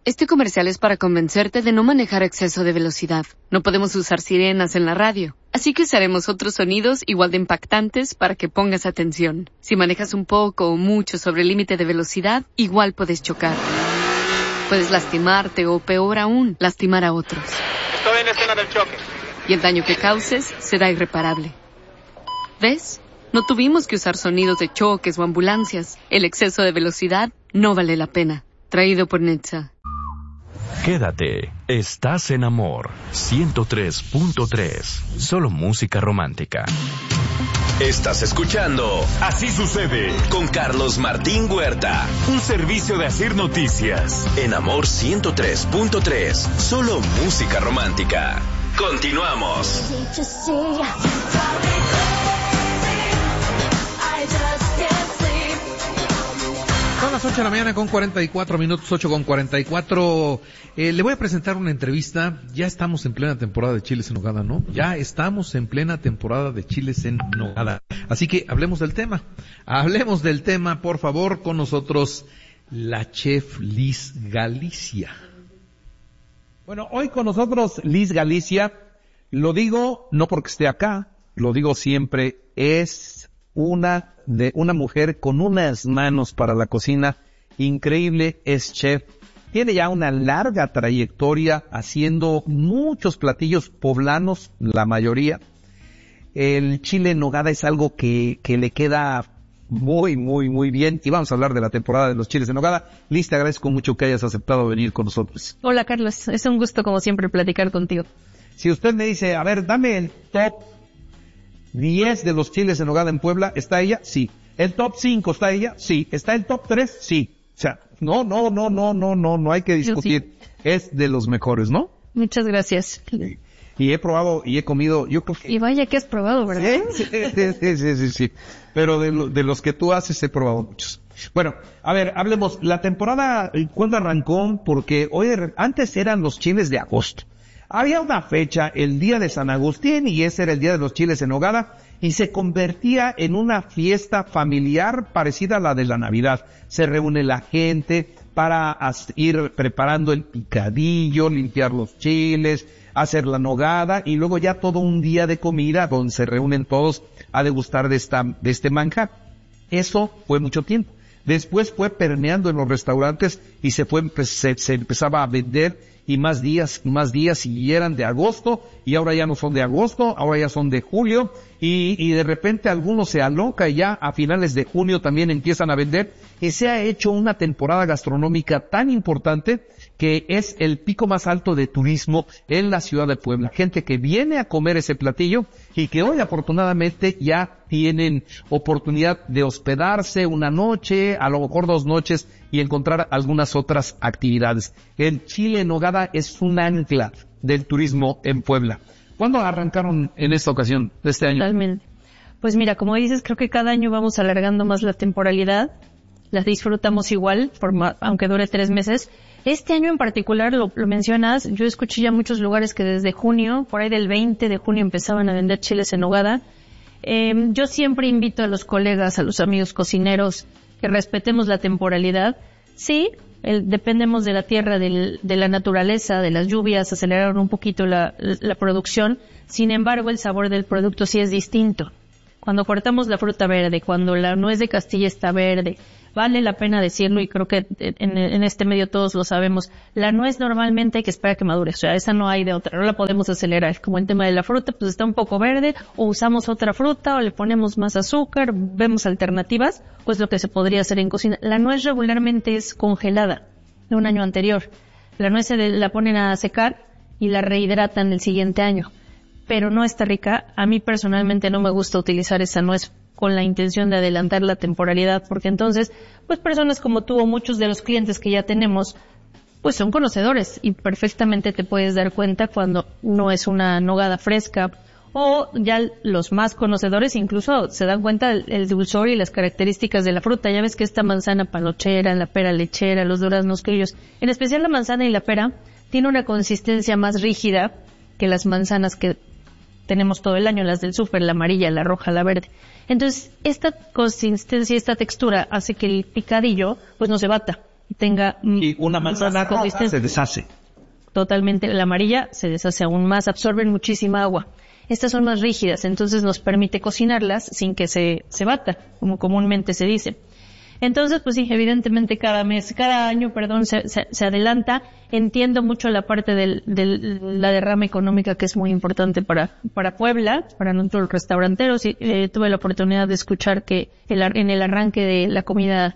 Este comercial es para convencerte de no manejar a exceso de velocidad. No podemos usar sirenas en la radio, así que usaremos otros sonidos igual de impactantes para que pongas atención. Si manejas un poco o mucho sobre el límite de velocidad, igual puedes chocar. Puedes lastimarte o, peor aún, lastimar a otros. Estoy en la escena del choque. Y el daño que causes será irreparable. ¿Ves? No tuvimos que usar sonidos de choques o ambulancias. El exceso de velocidad no vale la pena. Traído por Netza. Quédate, estás en Amor 103.3, solo música romántica. Estás escuchando Así Sucede con Carlos Martín Huerta. Un servicio de Asir Noticias. En Amor 103.3, solo música romántica. Continuamos. Son las 8 de la mañana con 44 minutos, 8 con 44. Le voy a presentar una entrevista. Ya estamos en plena temporada de chiles en nogada, ¿no? Ya estamos en plena temporada de chiles en nogada. Así que hablemos del tema. Hablemos del tema, por favor, con nosotros la chef Liz Galicia. Bueno, hoy con nosotros Liz Galicia. Lo digo no porque esté acá, lo digo siempre, es una mujer con unas manos para la cocina increíble, es chef, tiene ya una larga trayectoria haciendo muchos platillos poblanos, la mayoría. El chile en nogada es algo que le queda muy, muy, muy bien, y vamos a hablar de la temporada de los chiles en nogada. Liz, te agradezco mucho que hayas aceptado venir con nosotros. Hola Carlos, es un gusto como siempre platicar contigo. Si usted me dice, a ver, dame el top 10 de los chiles en nogada en Puebla, ¿está ella? Sí. ¿El top 5 está ella? Sí. ¿Está el top 3? Sí. O sea, no hay que discutir. Sí. Es de los mejores, ¿no? Muchas gracias. Y he probado y he comido, yo creo que... Y vaya que has probado, ¿verdad? Sí. Pero de los que tú haces he probado muchos. Bueno, a ver, hablemos. La temporada, ¿cuándo arrancó? Porque antes eran los chiles de agosto. Había una fecha, el día de San Agustín, y ese era el día de los chiles en nogada, y se convertía en una fiesta familiar parecida a la de la Navidad. Se reúne la gente para ir preparando el picadillo, limpiar los chiles, hacer la nogada, y luego ya todo un día de comida donde se reúnen todos a degustar de este manjar. Eso fue mucho tiempo. Después fue permeando en los restaurantes y se empezaba a vender, y más días, y eran de agosto, y ahora ya no son de agosto, ahora ya son de julio, y de repente algunos se aloca y ya a finales de junio también empiezan a vender, y se ha hecho una temporada gastronómica tan importante que es el pico más alto de turismo en la ciudad de Puebla. Gente que viene a comer ese platillo y que hoy afortunadamente ya tienen oportunidad de hospedarse una noche, a lo mejor 2 noches, y encontrar algunas otras actividades. El chile en nogada es un ancla del turismo en Puebla. ¿Cuándo arrancaron en esta ocasión, de este año? Totalmente. Pues mira, como dices, creo que cada año vamos alargando más la temporalidad. Las disfrutamos igual, aunque dure 3 meses. Este año en particular, lo mencionas, yo escuché ya muchos lugares que desde junio, por ahí del 20 de junio empezaban a vender chiles en nogada. Yo siempre invito a los colegas, a los amigos cocineros, que respetemos la temporalidad. Sí, dependemos de la tierra, de la naturaleza, de las lluvias, aceleraron un poquito la producción. Sin embargo, el sabor del producto sí es distinto. Cuando cortamos la fruta verde, cuando la nuez de Castilla está verde, vale la pena decirlo, y creo que en este medio todos lo sabemos, la nuez normalmente hay que esperar que madure, o sea, esa no hay de otra, no la podemos acelerar. Como en tema de la fruta, pues está un poco verde, o usamos otra fruta, o le ponemos más azúcar, vemos alternativas, pues lo que se podría hacer en cocina. La nuez regularmente es congelada de un año anterior. La nuez la ponen a secar y la rehidratan el siguiente año, pero no está rica. A mí personalmente no me gusta utilizar esa nuez con la intención de adelantar la temporalidad, porque entonces, pues personas como tú o muchos de los clientes que ya tenemos, pues son conocedores y perfectamente te puedes dar cuenta cuando no es una nogada fresca, o ya los más conocedores incluso se dan cuenta el dulzor y las características de la fruta. Ya ves que esta manzana panochera, la pera lechera, los duraznos criollos, en especial la manzana y la pera, tiene una consistencia más rígida que las manzanas que tenemos todo el año, las del súper, la amarilla, la roja, la verde. Entonces, esta consistencia, esta textura hace que el picadillo, pues no se bata. y tenga Y una manzana más roja consistencia. se deshace. Totalmente, la amarilla se deshace aún más, absorben muchísima agua. Estas son más rígidas, entonces nos permite cocinarlas sin que se bata, como comúnmente se dice. Entonces, pues sí, evidentemente cada año, se adelanta. Entiendo mucho la parte de la derrama económica que es muy importante para Puebla, para nosotros restauranteros. Y, tuve la oportunidad de escuchar que en el arranque de la comida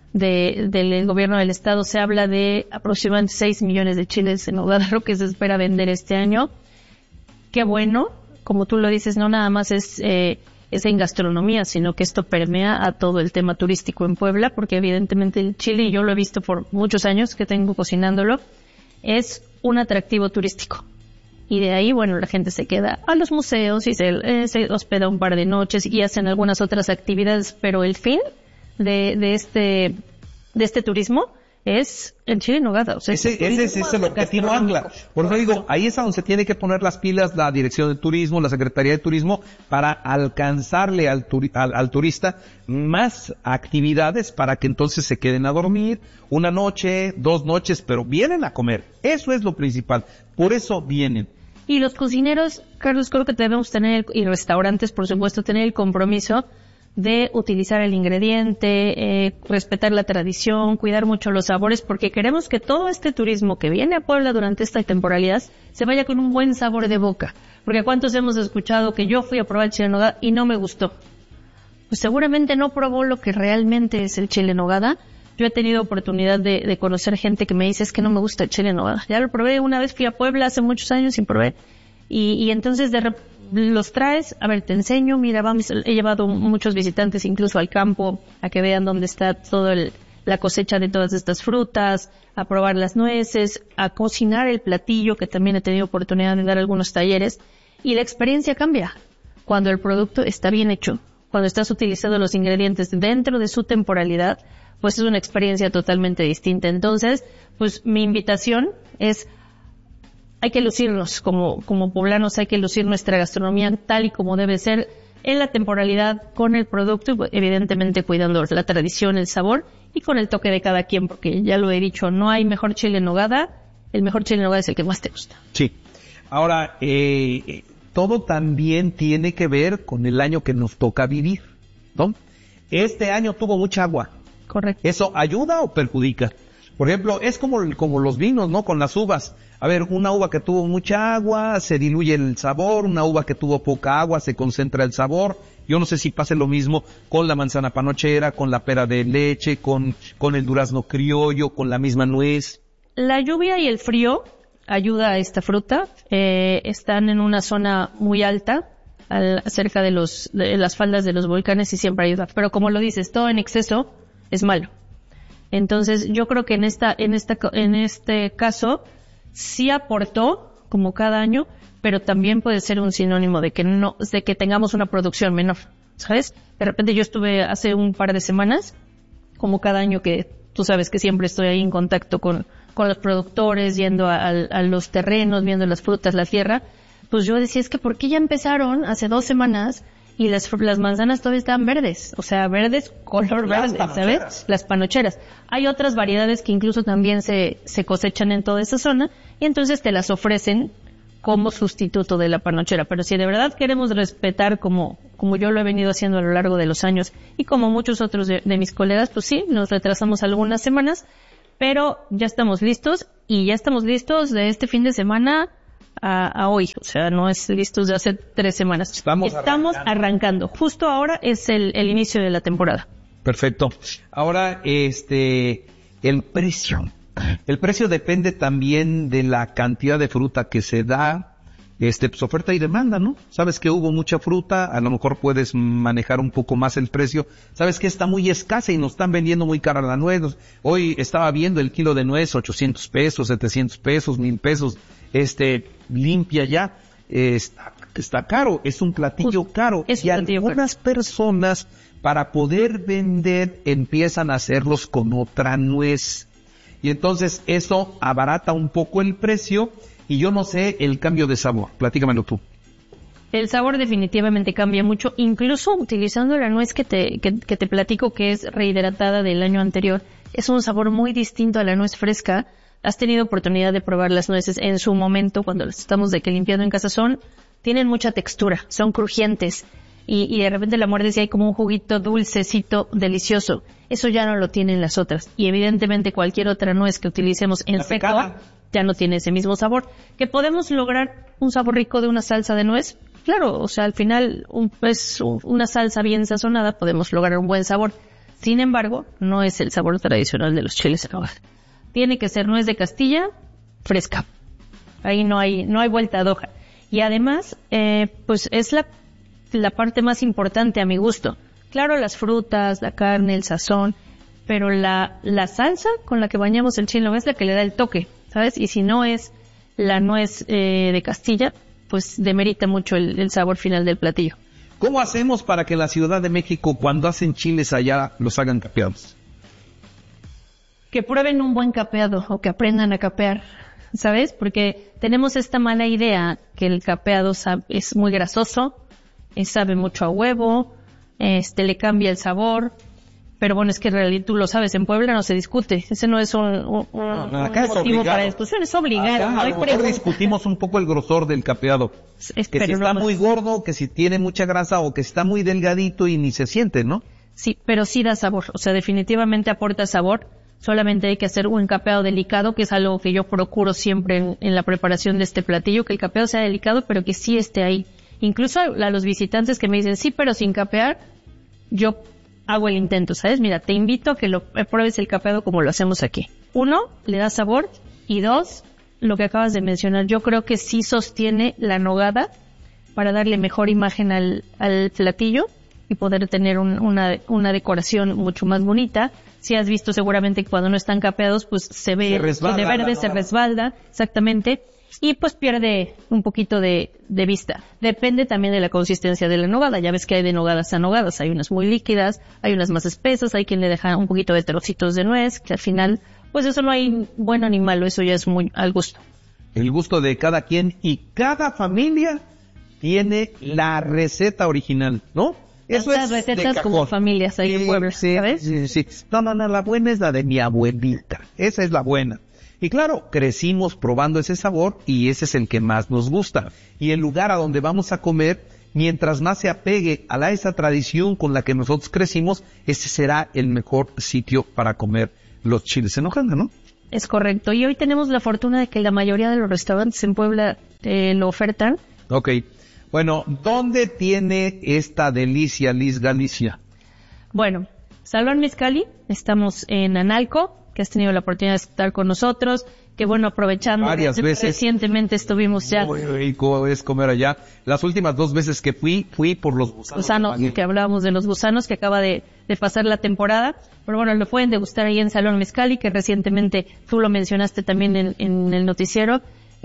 del gobierno del estado se habla de aproximadamente 6 millones de chiles en nogada, lo que se espera vender este año. Qué bueno, como tú lo dices, no nada más es en gastronomía, sino que esto permea a todo el tema turístico en Puebla, porque evidentemente el chile, y yo lo he visto por muchos años que tengo cocinándolo, es un atractivo turístico. Y de ahí, bueno, la gente se queda a los museos y se hospeda un par de noches y hacen algunas otras actividades, pero el fin de este turismo es el chile en nogada. O sea, Ese es el objetivo ancla. Por eso digo, ahí es a donde se tiene que poner las pilas la Dirección de Turismo, la Secretaría de Turismo, para alcanzarle al turista más actividades para que entonces se queden a dormir una noche, 2 noches, pero vienen a comer. Eso es lo principal. Por eso vienen. Y los cocineros, Carlos, creo que debemos tener, y restaurantes, por supuesto, tener el compromiso de utilizar el ingrediente, respetar la tradición, cuidar mucho los sabores, porque queremos que todo este turismo que viene a Puebla durante esta temporalidad se vaya con un buen sabor de boca. Porque ¿cuántos hemos escuchado que yo fui a probar el chile en nogada y no me gustó? Pues seguramente no probó lo que realmente es el chile en nogada. Yo he tenido oportunidad de conocer gente que me dice, es que no me gusta el chile en nogada. Ya lo probé una vez, fui a Puebla hace muchos años y probé. Y entonces los traes, a ver, te enseño, mira, he llevado muchos visitantes incluso al campo a que vean dónde está toda la cosecha de todas estas frutas, a probar las nueces, a cocinar el platillo, que también he tenido oportunidad de dar algunos talleres, y la experiencia cambia cuando el producto está bien hecho, cuando estás utilizando los ingredientes dentro de su temporalidad, pues es una experiencia totalmente distinta. Entonces, pues mi invitación es: hay que lucirnos como poblanos, hay que lucir nuestra gastronomía tal y como debe ser en la temporalidad, con el producto, evidentemente cuidando la tradición, el sabor y con el toque de cada quien, porque ya lo he dicho, no hay mejor chile en nogada, el mejor chile en nogada es el que más te gusta. Sí. Ahora, todo también tiene que ver con el año que nos toca vivir, ¿no? Este año tuvo mucha agua. Correcto. ¿Eso ayuda o perjudica? Por ejemplo, es como los vinos, ¿no? Con las uvas. A ver, una uva que tuvo mucha agua, se diluye el sabor. Una uva que tuvo poca agua, se concentra el sabor. Yo no sé si pase lo mismo con la manzana panochera, con la pera de leche, con el durazno criollo, con la misma nuez. La lluvia y el frío ayuda a esta fruta. Están en una zona muy alta, cerca de las faldas de los volcanes, y siempre ayuda. Pero como lo dices, todo en exceso es malo. Entonces, yo creo que en este caso sí aportó, como cada año, pero también puede ser un sinónimo de que tengamos una producción menor, ¿sabes? De repente yo estuve hace un par de semanas, como cada año, que tú sabes que siempre estoy ahí en contacto con los productores, yendo a los terrenos, viendo las frutas, la tierra, pues yo decía, es que ¿por qué ya empezaron hace 2 semanas y las manzanas todavía estaban verdes? O sea, verdes, color verde, ¿sabes? Las panocheras. Hay otras variedades que incluso también se cosechan en toda esa zona, y entonces te las ofrecen como sustituto de la panochera. Pero si de verdad queremos respetar, como yo lo he venido haciendo a lo largo de los años, y como muchos otros de mis colegas, pues sí, nos retrasamos algunas semanas, pero ya estamos listos, y ya estamos listos de este fin de semana a hoy. O sea, no es listos de hace 3 semanas. Estamos arrancando. Justo ahora es el inicio de la temporada. Perfecto. Ahora, el precio. El precio depende también de la cantidad de fruta que se da, pues oferta y demanda, ¿no? Sabes que hubo mucha fruta, a lo mejor puedes manejar un poco más el precio. Sabes que está muy escasa y nos están vendiendo muy cara la nuez. Hoy estaba viendo el kilo de nuez, 800 pesos, 700 pesos, 1000 pesos, limpia ya. Está caro, es un platillo caro. Y algunas personas, para poder vender, empiezan a hacerlos con otra nuez. Y entonces eso abarata un poco el precio, y yo no sé el cambio de sabor. Platícamelo tú. El sabor definitivamente cambia mucho, incluso utilizando la nuez que te platico, que es rehidratada del año anterior, Es un sabor muy distinto a la nuez fresca. ¿Has tenido oportunidad de probar las nueces en su momento cuando las estamos limpiando en casa? Tienen mucha textura, son crujientes y de repente la muerdes y hay como un juguito dulcecito, delicioso. Eso ya no lo tienen las otras. Y evidentemente cualquier otra nuez que utilicemos en seco ya no tiene ese mismo sabor. ¿Que podemos lograr un sabor rico de una salsa de nuez? Claro, o sea, al final, una salsa bien sazonada podemos lograr un buen sabor. Sin embargo, no es el sabor tradicional de los chiles en nogada. Tiene que ser nuez de Castilla fresca. Ahí no hay vuelta de hoja. Y además, pues es la parte más importante a mi gusto. Claro, las frutas, la carne, el sazón, pero la salsa con la que bañamos el chile en nogada es la que le da el toque, ¿sabes? Y si no es la nuez de Castilla, pues demerita mucho el sabor final del platillo. ¿Cómo hacemos para que en la Ciudad de México, cuando hacen chiles allá, los hagan capeados? Que prueben un buen capeado o que aprendan a capear, ¿sabes? Porque tenemos esta mala idea que el capeado es muy grasoso, sabe mucho a huevo, le cambia el sabor, pero bueno, es que en realidad tú lo sabes, en Puebla no se discute, ese no es un motivo para discusión, es obligado. Acá, no hay discutimos un poco el grosor del capeado, que si está muy gordo, que si tiene mucha grasa o que está muy delgadito y ni se siente, ¿no? Sí, pero sí da sabor, o sea, definitivamente aporta sabor. Solamente hay que hacer un capeado delicado, que es algo que yo procuro siempre en la preparación de este platillo, que el capeado sea delicado, pero que sí esté ahí. Incluso a los visitantes que me dicen, sí, pero sin capear, yo hago el intento, ¿sabes? Mira, te invito a que pruebes el capeado como lo hacemos aquí. 1, le da sabor, y 2, lo que acabas de mencionar, yo creo que sí sostiene la nogada para darle mejor imagen al platillo y poder tener una decoración mucho más bonita. Si has visto seguramente que cuando no están capeados, pues se ve de verde, se resbalda, exactamente, y pues pierde un poquito de vista. Depende también de la consistencia de la nogada. Ya ves que hay de nogadas a nogadas, hay unas muy líquidas, hay unas más espesas, hay quien le deja un poquito de trocitos de nuez, que al final, pues eso no hay bueno ni malo, eso ya es muy al gusto. El gusto de cada quien y cada familia tiene la receta original, ¿no? Eso es recetas como familias ahí en Puebla, ¿sabes? Sí. No, la buena es la de mi abuelita. Esa es la buena. Y claro, crecimos probando ese sabor y ese es el que más nos gusta. Y el lugar a donde vamos a comer, mientras más se apegue a esa tradición con la que nosotros crecimos, ese será el mejor sitio para comer los chiles en nogada, ¿no? Es correcto. Y hoy tenemos la fortuna de que la mayoría de los restaurantes en Puebla lo ofertan. Ok. Bueno, ¿dónde tiene esta delicia, Liz Galicia? Bueno, Salón Mezcali, estamos en Analco, que has tenido la oportunidad de estar con nosotros, que bueno, aprovechando. Varias veces. Recientemente estuvimos ya. Muy rico es comer allá. Las últimas 2 veces que fui por los gusanos. Que hablábamos de los gusanos, que acaba de pasar la temporada. Pero bueno, lo pueden degustar ahí en Salón Mezcali, que recientemente tú lo mencionaste también en el noticiero.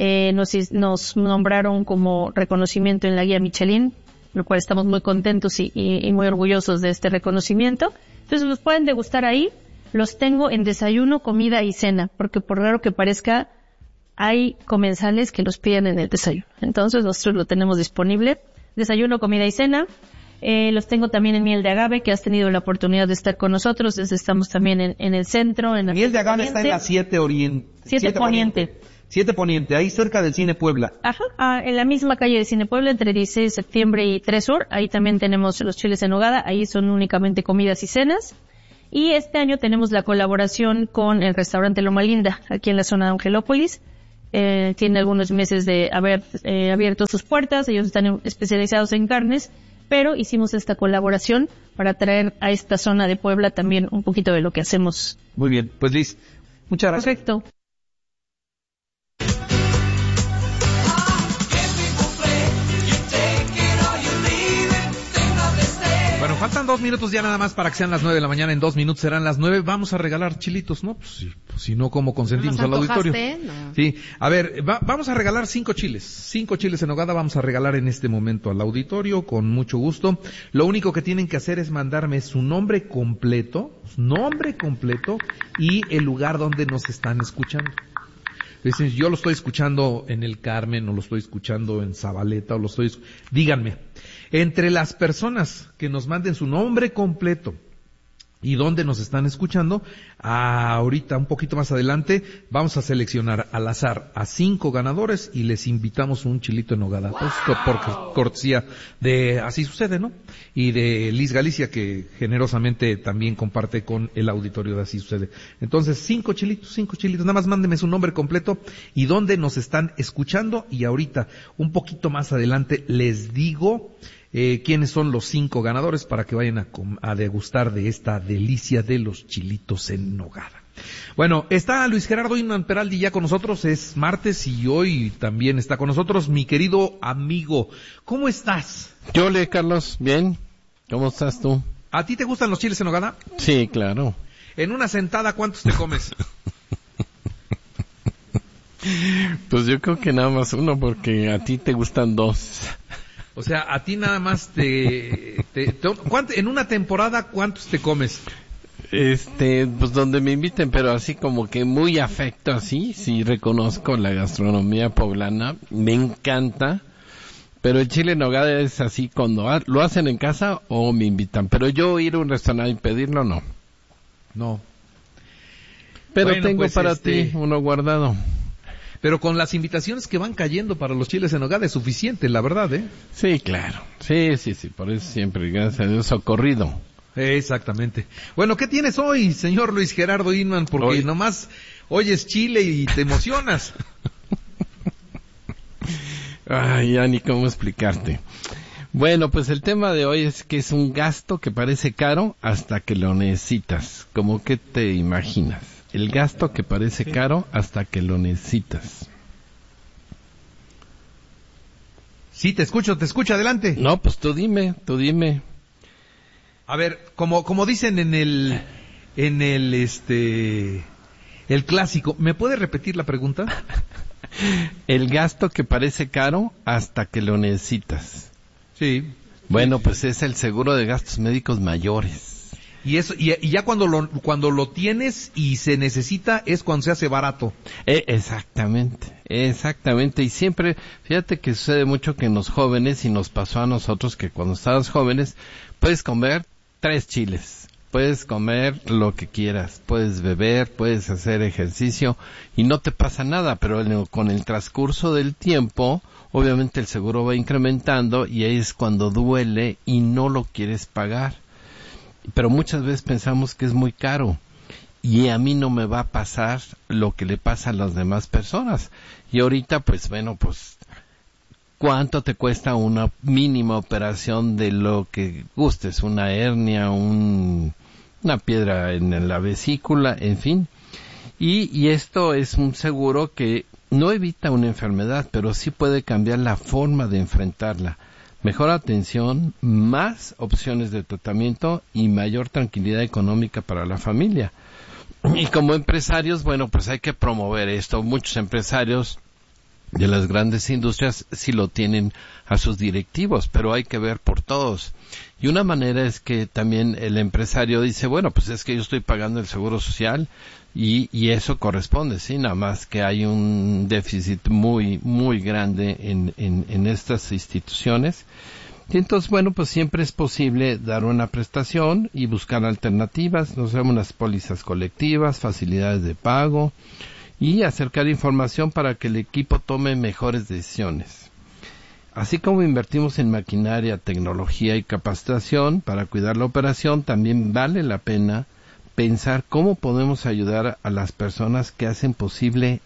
Nos nombraron como reconocimiento en la guía Michelin, lo cual estamos muy contentos y muy orgullosos de este reconocimiento. Entonces los pueden degustar ahí. Los tengo en desayuno, comida y cena, porque por raro que parezca, hay comensales que los piden en el desayuno. Entonces nosotros lo tenemos disponible. Desayuno, comida y cena. Los tengo también en miel de agave, que has tenido la oportunidad de estar con nosotros. Estamos también en el centro. Miel de agave está en la 7 Oriente. 7 Poniente. 7 Poniente, ahí cerca del Cine Puebla. Ajá, en la misma calle de Cine Puebla, entre 16 de septiembre y 3 Sur. Ahí también tenemos los chiles en nogada. Ahí son únicamente comidas y cenas. Y este año tenemos la colaboración con el restaurante Loma Linda, aquí en la zona de Angelópolis. Tiene algunos meses de haber abierto sus puertas. Ellos están especializados en carnes, pero hicimos esta colaboración para traer a esta zona de Puebla también un poquito de lo que hacemos. Muy bien, pues Liz, muchas gracias. Perfecto. Bueno, faltan 2 minutos ya nada más para que sean las 9 de la mañana. En 2 minutos serán las 9. Vamos a regalar chilitos, ¿no? Pues si no, ¿cómo consentimos al auditorio? No. Sí. A ver, vamos a regalar 5 chiles. 5 chiles en nogada vamos a regalar en este momento al auditorio, con mucho gusto. Lo único que tienen que hacer es mandarme su nombre completo y el lugar donde nos están escuchando. Dicen, yo lo estoy escuchando en el Carmen, o lo estoy escuchando en Zabaleta, o díganme. Entre las personas que nos manden su nombre completo, y dónde nos están escuchando. Ahorita, un poquito más adelante, vamos a seleccionar al azar a 5 ganadores y les invitamos un chilito en nogada. Pues, por cortesía de Así Sucede, ¿no? Y de Liz Galicia, que generosamente también comparte con el auditorio de Así Sucede. Entonces, 5 chilitos. Nada más mándenme su nombre completo y dónde nos están escuchando. Y ahorita, un poquito más adelante, les digo quiénes son los 5 ganadores para que vayan a degustar de esta delicia de los chilitos en nogada. Bueno, está Luis Gerardo Inman Peraldi ya con nosotros, es martes y hoy también está con nosotros mi querido amigo. ¿Cómo estás? Yo, Carlos, bien. ¿Cómo estás tú? ¿A ti te gustan los chiles en nogada? Sí, claro. En una sentada, ¿cuántos te comes? Pues yo creo que nada más uno, porque a ti te gustan 2. O sea, a ti nada más en una temporada, ¿cuántos te comes? Pues donde me inviten, pero así como que muy afecto, así, sí reconozco la gastronomía poblana, me encanta, pero el chile en nogada es así cuando lo hacen en casa o me invitan, pero yo ir a un restaurante y pedirlo, no. No. Pero bueno, tengo pues para ti uno guardado. Pero con las invitaciones que van cayendo para los chiles en nogada es suficiente, la verdad, ¿eh? Sí, claro. Sí, por eso siempre, gracias a Dios, socorrido. Exactamente. Bueno, ¿qué tienes hoy, señor Luis Gerardo Inman? Porque hoy nomás oyes chile y te emocionas. Ay, ya ni cómo explicarte. Bueno, pues el tema de hoy es que es un gasto que parece caro hasta que lo necesitas. ¿Cómo que te imaginas? El gasto que parece caro hasta que lo necesitas. Sí, te escucho, adelante. No, pues tú dime. A ver, como dicen en el clásico, ¿me puedes repetir la pregunta? El gasto que parece caro hasta que lo necesitas. Sí. Bueno, pues es el seguro de gastos médicos mayores. Y eso, y ya cuando lo tienes y se necesita es cuando se hace barato. Exactamente. Y siempre, fíjate que sucede mucho que en los jóvenes, y nos pasó a nosotros, que cuando estabas jóvenes, puedes comer 3 chiles, puedes comer lo que quieras, puedes beber, puedes hacer ejercicio, y no te pasa nada, pero con el transcurso del tiempo, obviamente el seguro va incrementando, y ahí es cuando duele y no lo quieres pagar. Pero muchas veces pensamos que es muy caro y a mí no me va a pasar lo que le pasa a las demás personas. Y ahorita, pues ¿cuánto te cuesta una mínima operación de lo que gustes? Una hernia, una piedra en la vesícula, en fin. Y esto es un seguro que no evita una enfermedad, pero sí puede cambiar la forma de enfrentarla. Mejor atención, más opciones de tratamiento y mayor tranquilidad económica para la familia. Y como empresarios, pues hay que promover esto. Muchos empresarios de las grandes industrias sí lo tienen a sus directivos, pero hay que ver por todos. Y una manera es que también el empresario dice, pues es que yo estoy pagando el seguro social y eso corresponde, sí, nada más que hay un déficit muy, muy grande en estas instituciones. Y entonces, pues siempre es posible dar una prestación y buscar alternativas, unas pólizas colectivas, facilidades de pago y acercar información para que el equipo tome mejores decisiones. Así como invertimos en maquinaria, tecnología y capacitación para cuidar la operación, también vale la pena pensar cómo podemos ayudar a las personas que hacen posible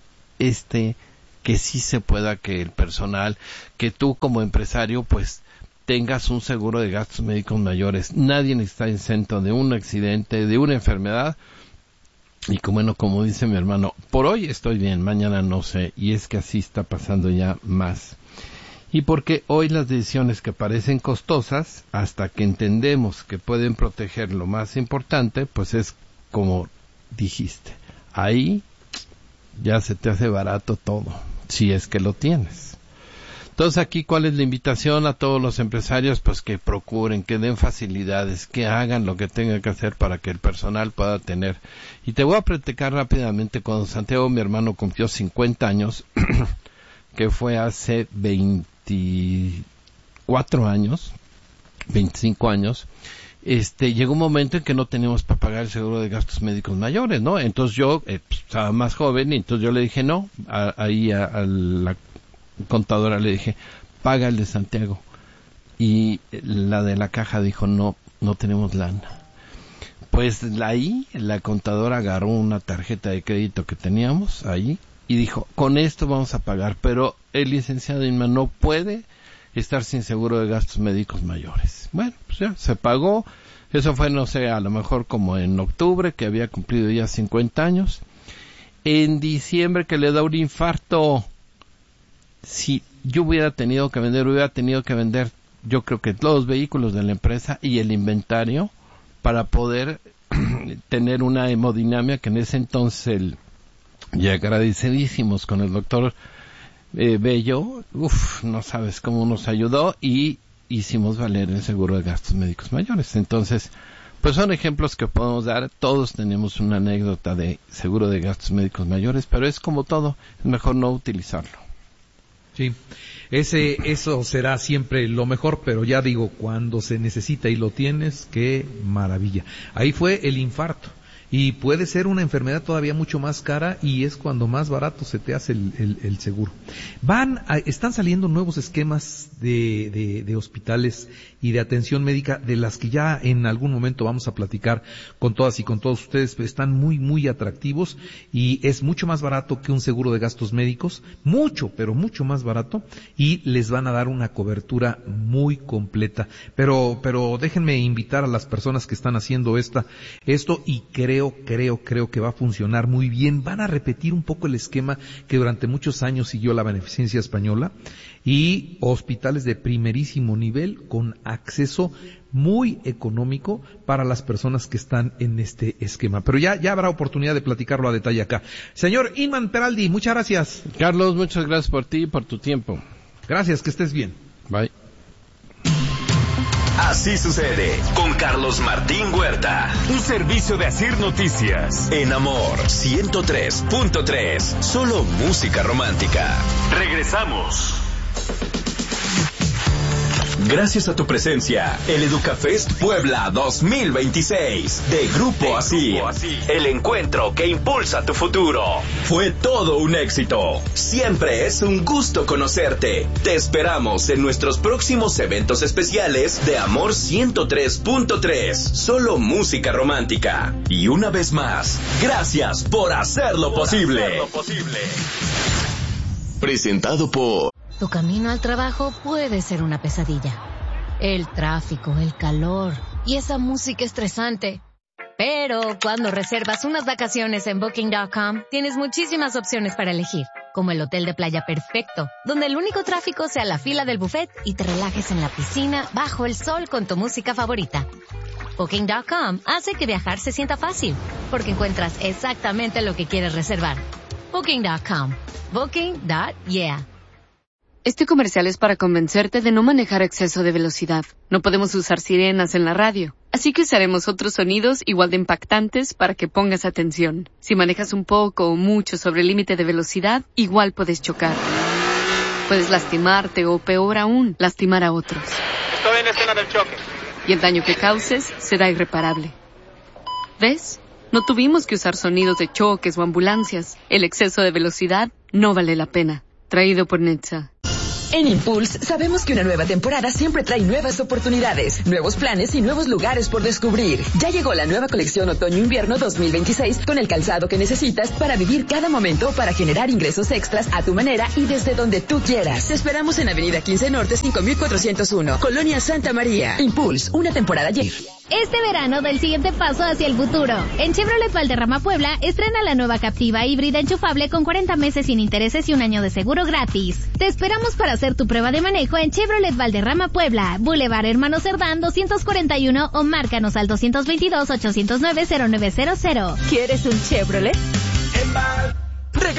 que sí se pueda, que el personal, que tú como empresario, tengas un seguro de gastos médicos mayores. Nadie está exento de un accidente, de una enfermedad. Y como dice mi hermano, por hoy estoy bien, mañana no sé. Y es que así está pasando ya más. Y porque hoy las decisiones que parecen costosas, hasta que entendemos que pueden proteger lo más importante, es como dijiste. Ahí ya se te hace barato todo, si es que lo tienes. Entonces aquí, ¿cuál es la invitación a todos los empresarios? Que procuren, que den facilidades, que hagan lo que tengan que hacer para que el personal pueda tener. Y te voy a platicar rápidamente, cuando Santiago, mi hermano, cumplió 50 años, que fue hace 25 años, llegó un momento en que no teníamos para pagar el seguro de gastos médicos mayores, ¿no? Entonces yo estaba más joven y entonces yo le dije no, a la contadora le dije, paga el de Santiago. Y la de la caja dijo, no tenemos lana. Pues ahí la contadora agarró una tarjeta de crédito que teníamos ahí y dijo, con esto vamos a pagar, pero el licenciado Inma no puede estar sin seguro de gastos médicos mayores. Bueno, pues ya se pagó. Eso fue, no sé, a lo mejor como en octubre, que había cumplido ya 50 años. En diciembre que le da un infarto. Si yo hubiera tenido que vender yo creo que los vehículos de la empresa y el inventario para poder tener una hemodinamia que en ese entonces y agradecidísimos con el doctor Bello, no sabes cómo nos ayudó y hicimos valer el seguro de gastos médicos mayores. Entonces, pues son ejemplos que podemos dar. Todos tenemos una anécdota de seguro de gastos médicos mayores, pero es como todo, es mejor no utilizarlo. Sí, eso será siempre lo mejor, pero ya digo, cuando se necesita y lo tienes, qué maravilla. Ahí fue el infarto. Y puede ser una enfermedad todavía mucho más cara y es cuando más barato se te hace el seguro. Están saliendo nuevos esquemas de hospitales y de atención médica de las que ya en algún momento vamos a platicar con todas y con todos ustedes. Están muy, muy atractivos y es mucho más barato que un seguro de gastos médicos. Pero mucho más barato y les van a dar una cobertura muy completa. Pero déjenme invitar a las personas que están haciendo esto y creo que va a funcionar muy bien. Van a repetir un poco el esquema que durante muchos años siguió la Beneficencia Española y hospitales de primerísimo nivel con acceso muy económico para las personas que están en este esquema. Pero ya habrá oportunidad de platicarlo a detalle acá. Señor Inman Peraldi, muchas gracias. Carlos, muchas gracias por ti y por tu tiempo. Gracias, que estés bien. Bye. Así sucede con Carlos Martín Huerta. Un servicio de Asir Noticias. En Amor 103.3. Solo música romántica. Regresamos. Gracias a tu presencia, el Educafest Puebla 2026 de Grupo Asir. El encuentro que impulsa tu futuro. Fue todo un éxito. Siempre es un gusto conocerte. Te esperamos en nuestros próximos eventos especiales de Amor 103.3. Solo música romántica. Y una vez más, gracias por hacerlo posible. Presentado por... Tu camino al trabajo puede ser una pesadilla. El tráfico, el calor y esa música estresante. Pero cuando reservas unas vacaciones en Booking.com, tienes muchísimas opciones para elegir. Como el hotel de playa perfecto, donde el único tráfico sea la fila del buffet y te relajes en la piscina bajo el sol con tu música favorita. Booking.com hace que viajar se sienta fácil, porque encuentras exactamente lo que quieres reservar. Booking.com. Booking.yeah. Este comercial es para convencerte de no manejar a exceso de velocidad. No podemos usar sirenas en la radio, así que usaremos otros sonidos igual de impactantes para que pongas atención. Si manejas un poco o mucho sobre el límite de velocidad, igual puedes chocar. Puedes lastimarte o, peor aún, lastimar a otros. Estoy en la escena del choque. Y el daño que causes será irreparable. ¿Ves? No tuvimos que usar sonidos de choques o ambulancias. El exceso de velocidad no vale la pena. Traído por Netza. En Impulse sabemos que una nueva temporada siempre trae nuevas oportunidades, nuevos planes y nuevos lugares por descubrir. Ya llegó la nueva colección Otoño-Invierno 2026 con el calzado que necesitas para vivir cada momento para generar ingresos extras a tu manera y desde donde tú quieras. Te esperamos en Avenida 15 Norte 5401, Colonia Santa María. Impulse, una temporada llena. Este verano da el siguiente paso hacia el futuro. En Chevrolet Valderrama Puebla estrena la nueva Captiva híbrida enchufable con 40 meses sin intereses y un año de seguro gratis. Te esperamos para hacer tu prueba de manejo en Chevrolet Valderrama Puebla, Boulevard Hermano Cerdán 241 o márcanos al 222-809-0900. ¿Quieres un Chevrolet?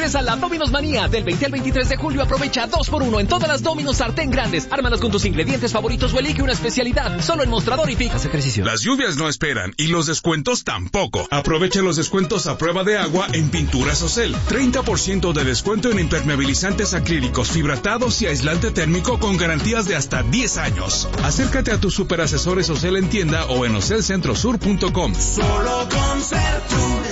Regresa la Domino's Manía. Del 20 al 23 de julio aprovecha 2x1 en todas las Domino's sartén grandes. Ármalas con tus ingredientes favoritos o elige una especialidad. Solo en Mostrador y Fijas Ejercicio. Las lluvias no esperan y los descuentos tampoco. Aprovecha los descuentos a prueba de agua en Pinturas Ocel. 30% de descuento en impermeabilizantes acrílicos, fibratados y aislante térmico con garantías de hasta 10 años. Acércate a tus superasesores Ocel en tienda o en ocelcentrosur.com. Solo con Sertur.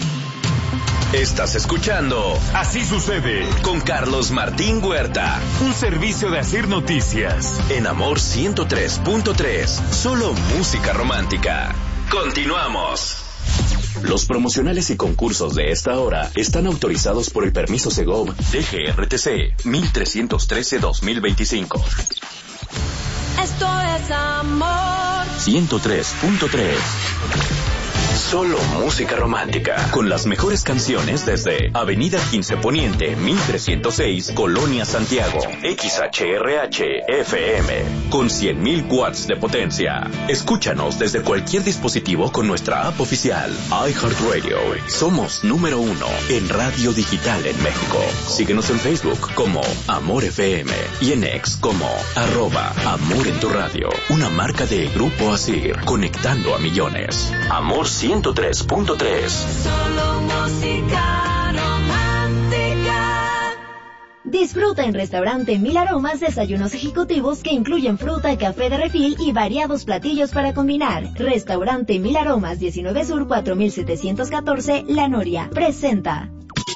Estás escuchando Así Sucede con Carlos Martín Huerta. Un servicio de Asir Noticias. En Amor 103.3. Solo música romántica. Continuamos. Los promocionales y concursos de esta hora están autorizados por el permiso Segov DGRTC 1313-2025. Esto es Amor 103.3. Solo música romántica, con las mejores canciones desde Avenida 15 Poniente, 1306, Colonia Santiago, XHRH FM, con 100.000 watts de potencia. Escúchanos desde cualquier dispositivo con nuestra app oficial, iHeartRadio. Somos número 1 en radio digital en México. Síguenos en Facebook como Amor FM y en X como @Amor en tu radio. Una marca de Grupo Asir, conectando a millones. Amor 103.3. Solo música romántica. Disfruta en Restaurante Mil Aromas desayunos ejecutivos que incluyen fruta, café de refil y variados platillos para combinar. Restaurante Mil Aromas, 19 Sur 4714, La Noria. Presenta.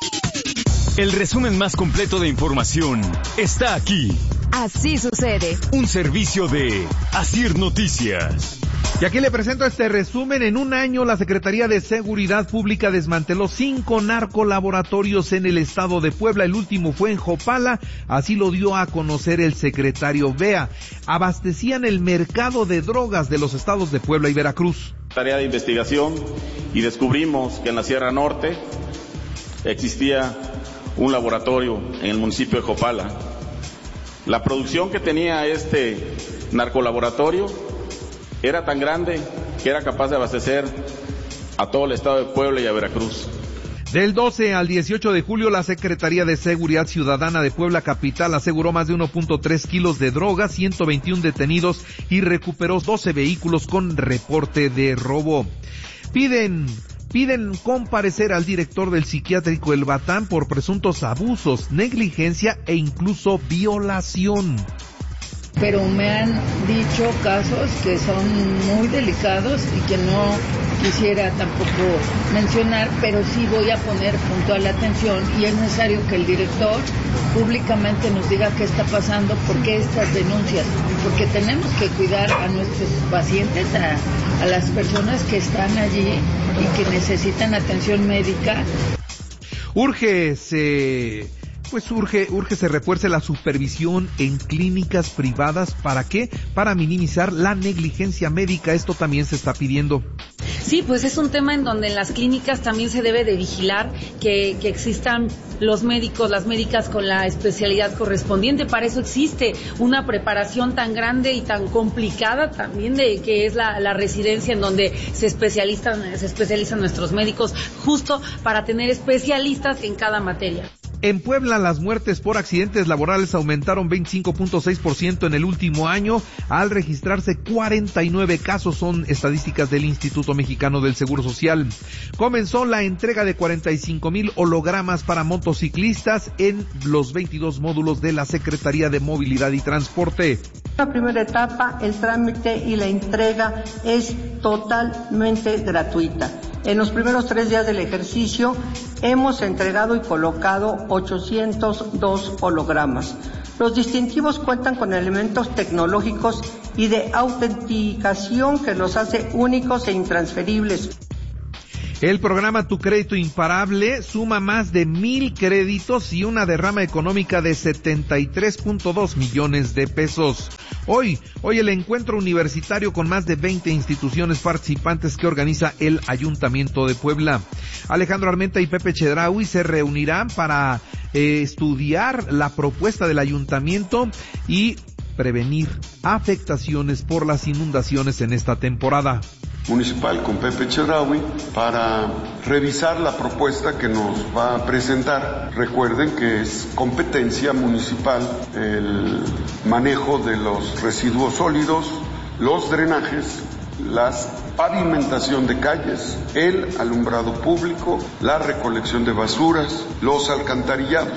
El resumen más completo de información está aquí. Así sucede. Un servicio de Asir Noticias. Y aquí le presento este resumen. En un año, la Secretaría de Seguridad Pública desmanteló 5 narcolaboratorios en el estado de Puebla. El último fue en Jopala, así lo dio a conocer el secretario Vea. Abastecían el mercado de drogas de los estados de Puebla y Veracruz. Tarea de investigación y descubrimos que en la Sierra Norte existía un laboratorio en el municipio de Jopala. La producción que tenía este narcolaboratorio era tan grande que era capaz de abastecer a todo el estado de Puebla y a Veracruz. Del 12 al 18 de julio, la Secretaría de Seguridad Ciudadana de Puebla Capital aseguró más de 1.3 kilos de droga, 121 detenidos y recuperó 12 vehículos con reporte de robo. Piden comparecer al director del psiquiátrico El Batán por presuntos abusos, negligencia e incluso violación. Pero me han dicho casos que son muy delicados y que no quisiera tampoco mencionar, pero sí voy a poner puntual atención y es necesario que el director públicamente nos diga qué está pasando, por qué estas denuncias, porque tenemos que cuidar a nuestros pacientes, a las personas que están allí y que necesitan atención médica. Urge se refuerce la supervisión en clínicas privadas. ¿Para qué? Para minimizar la negligencia médica. Esto también se está pidiendo. Sí, pues es un tema en donde en las clínicas también se debe de vigilar que existan los médicos, las médicas con la especialidad correspondiente. Para eso existe una preparación tan grande y tan complicada también de que es la residencia en donde se especializan nuestros médicos, justo para tener especialistas en cada materia. En Puebla, las muertes por accidentes laborales aumentaron 25.6% en el último año, al registrarse 49 casos, son estadísticas del Instituto Mexicano del Seguro Social. Comenzó la entrega de 45,000 hologramas para motociclistas en los 22 módulos de la Secretaría de Movilidad y Transporte. La primera etapa, el trámite y la entrega es totalmente gratuita. En los primeros 3 días del ejercicio hemos entregado y colocado 802 hologramas. Los distintivos cuentan con elementos tecnológicos y de autenticación que los hace únicos e intransferibles. El programa Tu Crédito Imparable suma más de 1,000 créditos y una derrama económica de 73.2 millones de pesos. Hoy el encuentro universitario con más de 20 instituciones participantes que organiza el Ayuntamiento de Puebla. Alejandro Armenta y Pepe Chedraui se reunirán para estudiar la propuesta del Ayuntamiento y prevenir afectaciones por las inundaciones en esta temporada. municipal con Pepe Chedraui para revisar la propuesta que nos va a presentar. Recuerden que es competencia municipal el manejo de los residuos sólidos, los drenajes, la pavimentación de calles, el alumbrado público, la recolección de basuras, los alcantarillados.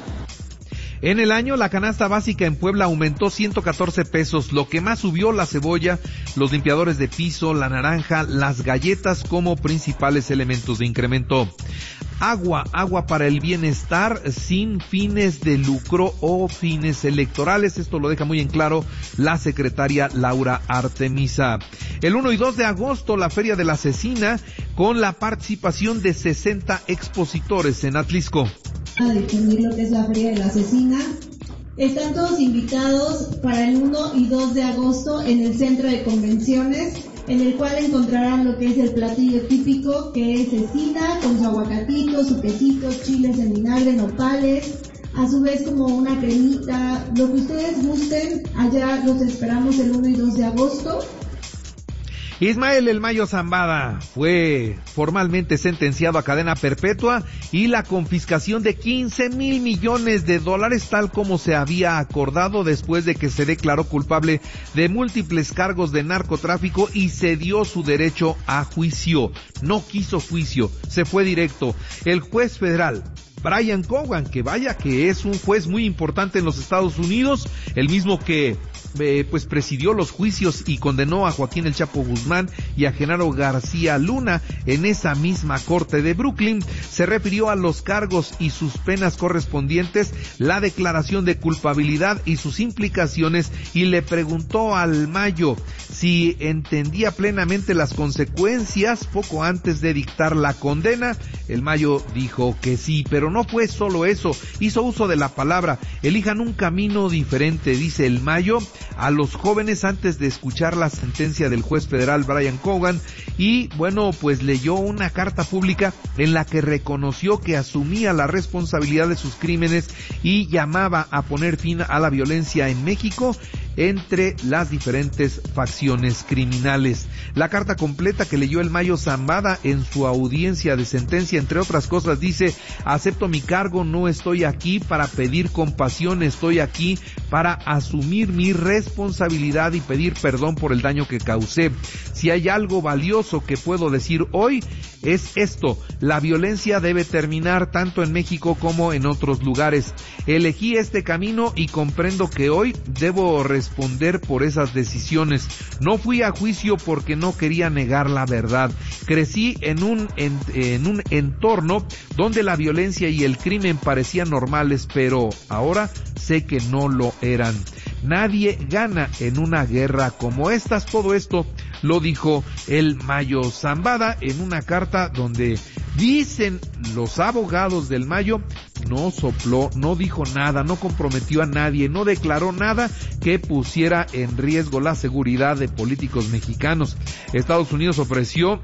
En el año, la canasta básica en Puebla aumentó 114 pesos. Lo que más subió, la cebolla, los limpiadores de piso, la naranja, las galletas como principales elementos de incremento. Agua para el bienestar sin fines de lucro o fines electorales. Esto lo deja muy en claro la secretaria Laura Artemisa. El 1 y 2 de agosto, la Feria de la Cecina, con la participación de 60 expositores en Atlisco. A difundir lo que es la Feria de la Cecina. Están todos invitados para el 1 y 2 de agosto en el Centro de Convenciones, en el cual encontrarán lo que es el platillo típico, que es cecina, con su aguacatito, su quesito, chiles en vinagre, nopales, a su vez como una cremita, lo que ustedes gusten. Allá los esperamos el 1 y 2 de agosto. Ismael El Mayo Zambada fue formalmente sentenciado a cadena perpetua y la confiscación de 15,000 millones de dólares, tal como se había acordado, después de que se declaró culpable de múltiples cargos de narcotráfico y se dio su derecho a juicio. No quiso juicio, se fue directo. El juez federal Brian Cogan, que vaya que es un juez muy importante en los Estados Unidos, el mismo que pues presidió los juicios y condenó a Joaquín El Chapo Guzmán y a Genaro García Luna en esa misma corte de Brooklyn, se refirió a los cargos y sus penas correspondientes, la declaración de culpabilidad y sus implicaciones, y le preguntó al Mayo si entendía plenamente las consecuencias poco antes de dictar la condena. El Mayo dijo que sí, pero no fue solo eso, hizo uso de la palabra: elijan un camino diferente, dice el Mayo a los jóvenes antes de escuchar la sentencia del juez federal Brian Cogan, y bueno, pues leyó una carta pública en la que reconoció que asumía la responsabilidad de sus crímenes y llamaba a poner fin a la violencia en México entre las diferentes facciones criminales. La carta completa que leyó el Mayo Zambada en su audiencia de sentencia, entre otras cosas, dice: acepto mi cargo, no estoy aquí para pedir compasión, estoy aquí para asumir mi responsabilidad y pedir perdón por el daño que causé. Si hay algo valioso que puedo decir hoy, es esto: la violencia debe terminar tanto en México como en otros lugares. Elegí este camino y comprendo que hoy debo responder por esas decisiones. No fui a juicio porque no quería negar la verdad. Crecí en un entorno donde la violencia y el crimen parecían normales, pero ahora sé que no lo eran. Nadie gana en una guerra como estas. Todo esto lo dijo el Mayo Zambada en una carta donde dicen los abogados del Mayo no sopló, no dijo nada, no comprometió a nadie, no declaró nada que pusiera en riesgo la seguridad de políticos mexicanos. Estados Unidos ofreció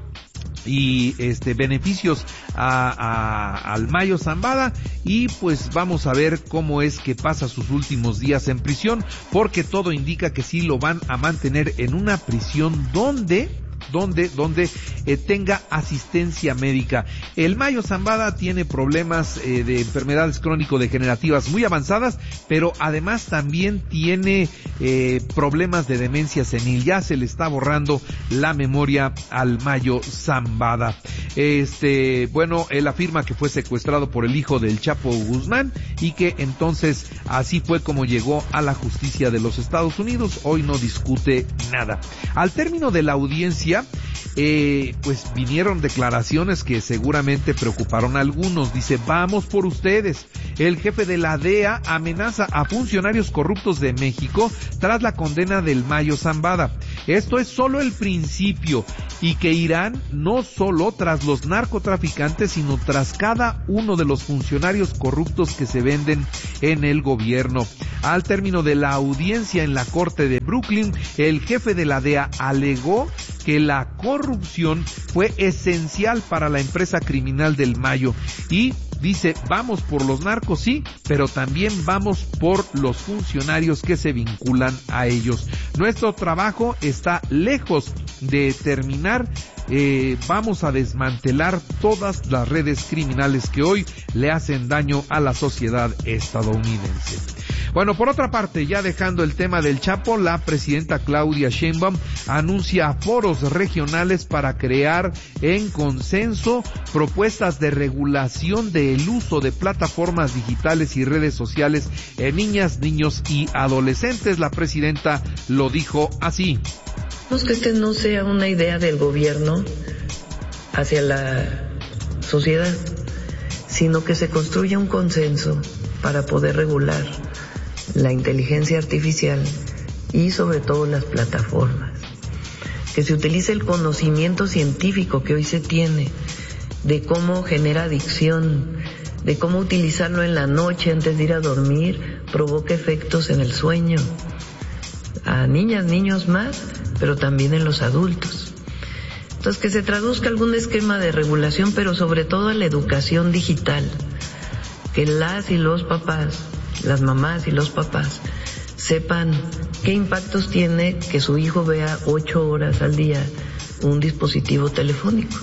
beneficios al Mayo Zambada, y pues vamos a ver cómo es que pasa sus últimos días en prisión, porque todo indica que sí lo van a mantener en una prisión donde tenga asistencia médica. El Mayo Zambada tiene problemas de enfermedades crónico-degenerativas muy avanzadas, pero además también tiene problemas de demencia senil. Ya se le está borrando la memoria al Mayo Zambada. Él afirma que fue secuestrado por el hijo del Chapo Guzmán y que entonces así fue como llegó a la justicia de los Estados Unidos. Hoy no discute nada. Al término de la audiencia, pues vinieron declaraciones que seguramente preocuparon a algunos. Dice: vamos por ustedes. El jefe de la DEA amenaza a funcionarios corruptos de México tras la condena del Mayo Zambada. Esto es solo el principio, y que irán no solo tras los narcotraficantes, sino tras cada uno de los funcionarios corruptos que se venden en el gobierno. Al término de la audiencia en la corte de Brooklyn, el jefe de la DEA alegó que la corrupción fue esencial para la empresa criminal del Mayo, y dice: vamos por los narcos, sí, pero también vamos por los funcionarios que se vinculan a ellos. Nuestro trabajo está lejos de terminar, vamos a desmantelar todas las redes criminales que hoy le hacen daño a la sociedad estadounidense. Bueno, por otra parte, ya dejando el tema del Chapo, la presidenta Claudia Sheinbaum anuncia foros regionales para crear en consenso propuestas de regulación del uso de plataformas digitales y redes sociales en niñas, niños y adolescentes. La presidenta lo dijo así. Que este no sea una idea del gobierno hacia la sociedad, sino que se construya un consenso para poder regular la inteligencia artificial y sobre todo las plataformas. Que se utilice el conocimiento científico que hoy se tiene de cómo genera adicción, de cómo utilizarlo en la noche antes de ir a dormir provoca efectos en el sueño, a niñas, niños más, pero también en los adultos. Entonces, que se traduzca algún esquema de regulación, pero sobre todo a la educación digital, que las y los papás, las mamás y los papás, sepan qué impactos tiene que su hijo vea 8 horas al día un dispositivo telefónico,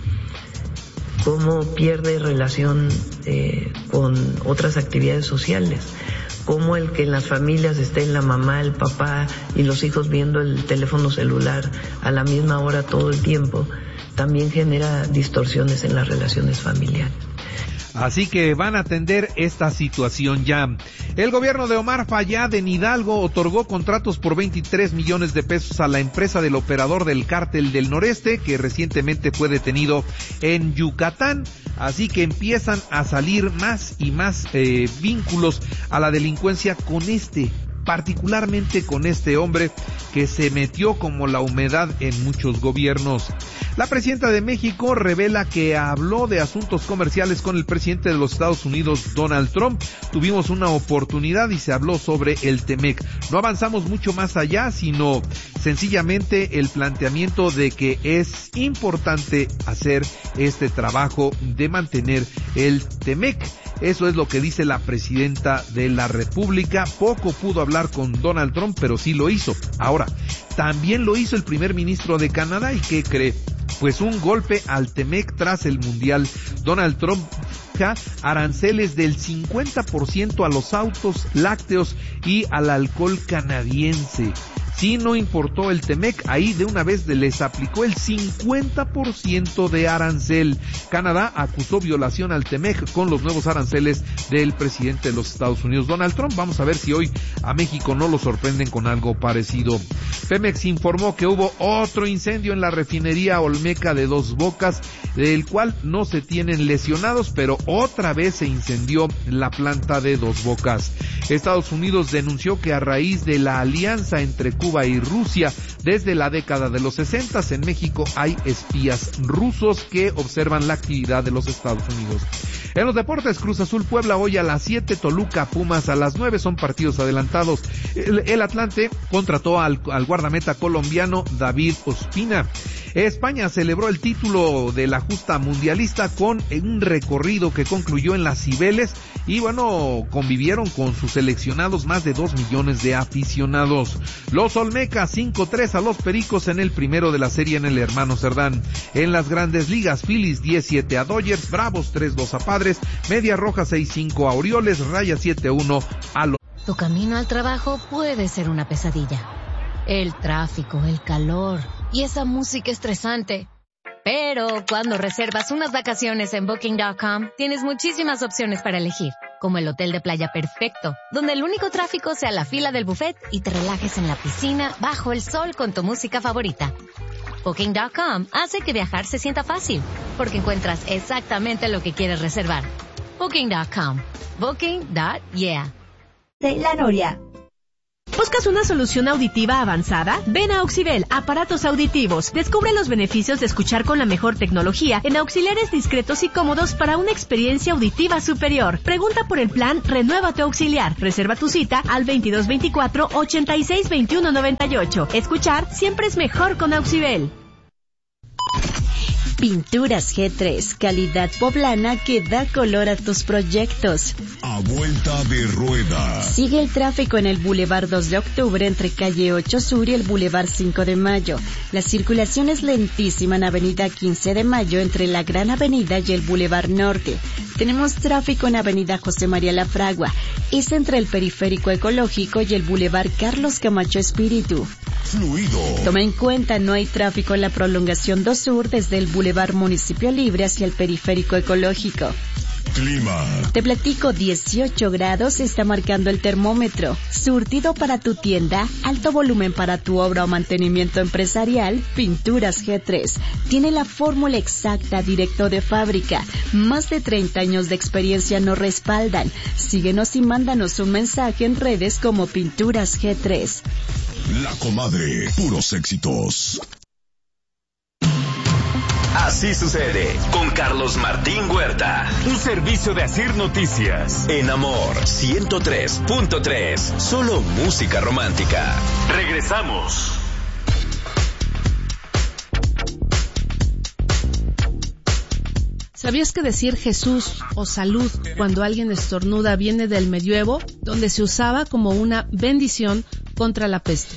cómo pierde relación con otras actividades sociales, cómo el que en las familias estén la mamá, el papá y los hijos viendo el teléfono celular a la misma hora todo el tiempo, también genera distorsiones en las relaciones familiares. Así que van a atender esta situación ya. El gobierno de Omar Fayad en Hidalgo otorgó contratos por 23 millones de pesos a la empresa del operador del Cártel del Noreste, que recientemente fue detenido en Yucatán. Así que empiezan a salir más y más vínculos a la delincuencia particularmente con este hombre que se metió como la humedad en muchos gobiernos. La presidenta de México revela que habló de asuntos comerciales con el presidente de los Estados Unidos, Donald Trump. Tuvimos una oportunidad y se habló sobre el TEMEC. No avanzamos mucho más allá, sino sencillamente el planteamiento de que es importante hacer este trabajo de mantener el TEMEC. Eso es lo que dice la presidenta de la República. Poco pudo hablar con Donald Trump, pero sí lo hizo. Ahora, también lo hizo el primer ministro de Canadá. ¿Y qué cree? Pues un golpe al TEMEC tras el Mundial. Donald Trump fija aranceles del 50% a los autos lácteos y al alcohol canadiense. Si no importó el TEMEC, ahí de una vez les aplicó el 50% de arancel. Canadá acusó violación al TEMEC con los nuevos aranceles del presidente de los Estados Unidos, Donald Trump. Vamos a ver si hoy a México no lo sorprenden con algo parecido. Pemex informó que hubo otro incendio en la refinería Olmeca de Dos Bocas, del cual no se tienen lesionados, pero otra vez se incendió la planta de Dos Bocas. Estados Unidos denunció que a raíz de la alianza entre Cuba y Rusia, desde la década de los 60 en México hay espías rusos que observan la actividad de los Estados Unidos. En los deportes, Cruz Azul Puebla hoy a las 7, Toluca Pumas a las 9, son partidos adelantados. El Atlante contrató al guardameta colombiano David Ospina. España celebró el título de la justa mundialista con un recorrido que concluyó en las Cibeles y bueno, convivieron con sus seleccionados más de 2 millones de aficionados. Los Olmecas 5-3 a los Pericos en el primero de la serie en el Hermano Cerdán. En las Grandes Ligas, Phillies 10-7 a Dodgers, Bravos 3-2 a Padres, Media Roja 6-5 a Orioles, Raya 7-1 a los... Tu camino al trabajo puede ser una pesadilla. El tráfico, el calor y esa música estresante. Pero cuando reservas unas vacaciones en Booking.com, tienes muchísimas opciones para elegir, como el hotel de playa perfecto, donde el único tráfico sea la fila del buffet y te relajes en la piscina bajo el sol con tu música favorita. Booking.com hace que viajar se sienta fácil, porque encuentras exactamente lo que quieres reservar. Booking.com. Booking.yeah. De La Noria. ¿Buscas una solución auditiva avanzada? Ven a Auxibel, aparatos auditivos. Descubre los beneficios de escuchar con la mejor tecnología en auxiliares discretos y cómodos para una experiencia auditiva superior. Pregunta por el plan Renueva tu Auxiliar. Reserva tu cita al 2224-862198. Escuchar siempre es mejor con Auxibel. Pinturas G3, calidad poblana que da color a tus proyectos. A vuelta de rueda. Sigue el tráfico en el Boulevard 2 de Octubre entre calle 8 Sur y el Boulevard 5 de Mayo. La circulación es lentísima en Avenida 15 de Mayo entre la Gran Avenida y el Boulevard Norte. Tenemos tráfico en Avenida José María La Fragua. Es entre el Periférico Ecológico y el Boulevard Carlos Camacho Espíritu. Fluido. Toma en cuenta, no hay tráfico en la prolongación 2 Sur desde el Boulevard Municipio Libre hacia el Periférico Ecológico. Clima. Te platico, 18 grados está marcando el termómetro. Surtido para tu tienda, alto volumen para tu obra o mantenimiento empresarial, Pinturas G3. Tiene la fórmula exacta, directo de fábrica. Más de 30 años de experiencia nos respaldan. Síguenos y mándanos un mensaje en redes como Pinturas G3. La Comadre, puros éxitos. Así sucede con Carlos Martín Huerta. Un servicio de Asir Noticias. En Amor 103.3. Solo música romántica. Regresamos. ¿Sabías que decir Jesús o salud cuando alguien estornuda viene del medioevo, donde se usaba como una bendición contra la peste?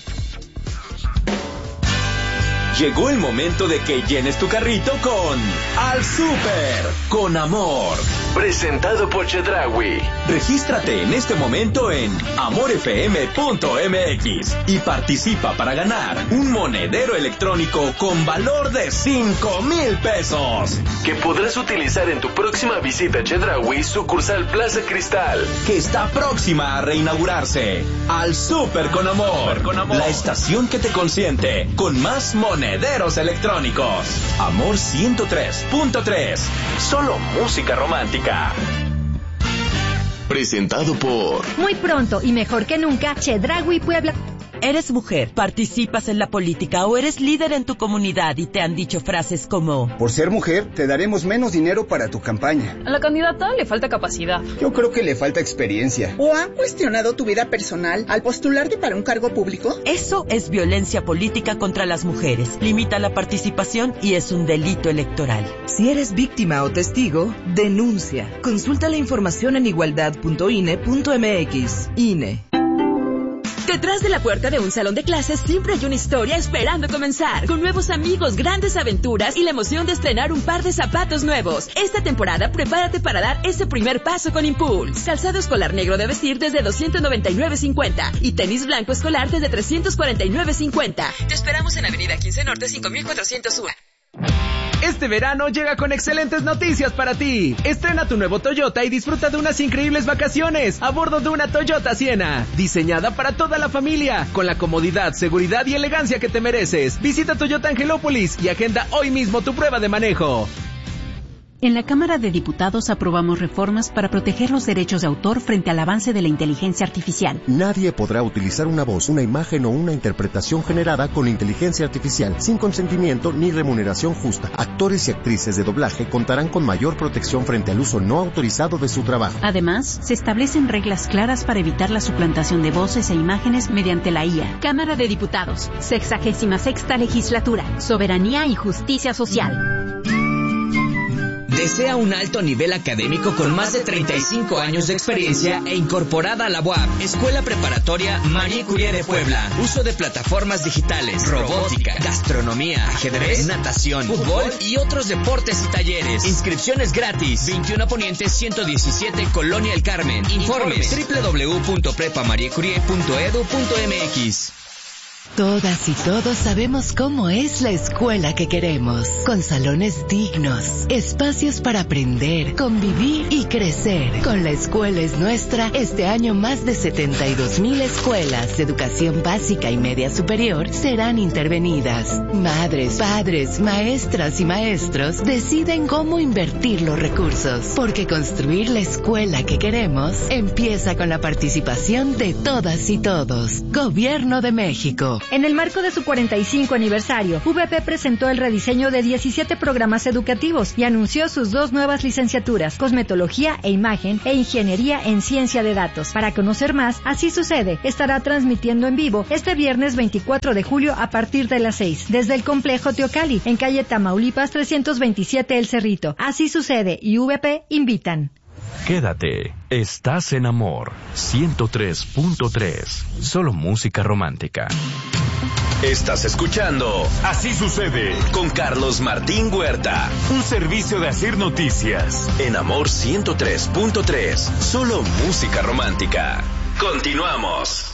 Llegó el momento de que llenes tu carrito con Al Súper con Amor. Presentado por Chedraui. Regístrate en este momento en amorfm.mx y participa para ganar un monedero electrónico con valor de 5,000 pesos que podrás utilizar en tu próxima visita a Chedraui, sucursal Plaza Cristal, que está próxima a reinaugurarse. Al Súper con Amor. La estación que te consiente con más monederos electrónicos. Amor 103.3. Solo música romántica. Presentado por... Muy pronto y mejor que nunca, Chedraui Puebla. ¿Eres mujer, participas en la política o eres líder en tu comunidad y te han dicho frases como: por ser mujer, te daremos menos dinero para tu campaña? A la candidata le falta capacidad. Yo creo que le falta experiencia. ¿O han cuestionado tu vida personal al postularte para un cargo público? Eso es violencia política contra las mujeres. Limita la participación y es un delito electoral. Si eres víctima o testigo, denuncia. Consulta la información en igualdad.ine.mx. INE. Detrás de la puerta de un salón de clases siempre hay una historia esperando comenzar. Con nuevos amigos, grandes aventuras y la emoción de estrenar un par de zapatos nuevos. Esta temporada prepárate para dar ese primer paso con Impulse. Calzado escolar negro de vestir desde $299.50 y tenis blanco escolar desde $349.50. Te esperamos en Avenida 15 Norte 5401. Este verano llega con excelentes noticias para ti. Estrena tu nuevo Toyota y disfruta de unas increíbles vacaciones a bordo de una Toyota Siena, diseñada para toda la familia, con la comodidad, seguridad y elegancia que te mereces. Visita Toyota Angelópolis y agenda hoy mismo tu prueba de manejo. En la Cámara de Diputados aprobamos reformas para proteger los derechos de autor frente al avance de la inteligencia artificial. Nadie podrá utilizar una voz, una imagen o una interpretación generada con inteligencia artificial sin consentimiento ni remuneración justa. Actores y actrices de doblaje contarán con mayor protección frente al uso no autorizado de su trabajo. Además, se establecen reglas claras para evitar la suplantación de voces e imágenes mediante la IA. Cámara de Diputados, 66ª Legislatura, Soberanía y Justicia Social. Desea un alto nivel académico con más de 35 años de experiencia e incorporada a la UAP, Escuela Preparatoria Marie Curie de Puebla. Uso de plataformas digitales, robótica, gastronomía, ajedrez, natación, fútbol y otros deportes y talleres. Inscripciones gratis. 21 Poniente 117, Colonia El Carmen. Informes www.prepamariecurie.edu.mx. Todas y todos sabemos cómo es la escuela que queremos, con salones dignos, espacios para aprender, convivir y crecer. Con La Escuela es Nuestra, este año más de 72,000 escuelas de educación básica y media superior serán intervenidas. Madres, padres, maestras y maestros deciden cómo invertir los recursos, porque construir la escuela que queremos empieza con la participación de todas y todos. Gobierno de México. En el marco de su 45 aniversario, VP presentó el rediseño de 17 programas educativos y anunció sus 2 nuevas licenciaturas, Cosmetología e Imagen e Ingeniería en Ciencia de Datos. Para conocer más, Así Sucede estará transmitiendo en vivo este viernes 24 de julio a partir de las 6, desde el Complejo Teocalli, en calle Tamaulipas 327 El Cerrito. Así Sucede y VP invitan. Quédate, estás en Amor 103.3, solo música romántica. Estás escuchando Así Sucede con Carlos Martín Huerta. Un servicio de Asir Noticias. En Amor 103.3, solo música romántica. Continuamos.